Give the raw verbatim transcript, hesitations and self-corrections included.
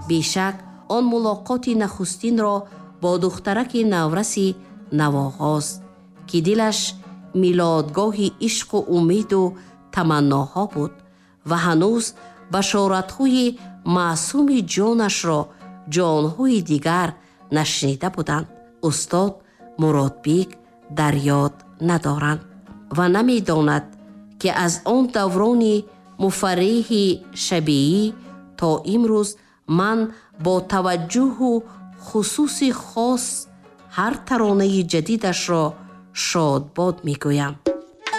бешак он мулоқоти нахустинро бо духтараки навраси навоғост, ки дилаш милодгоҳи ишқу умеду таманноҳо буд ва ҳанӯз башоратҳои маъсуми ҷонашро ҷонҳои дигар нашнида буданд. устод Муродбек дар ёд надоранд ва намедонад, ки аз он даврони муфарриҳи шабеӣ то имрӯз ман бо таваҷҷӯҳу хусуси хос ҳар таронаи ҷадидашро шодбод мегӯям.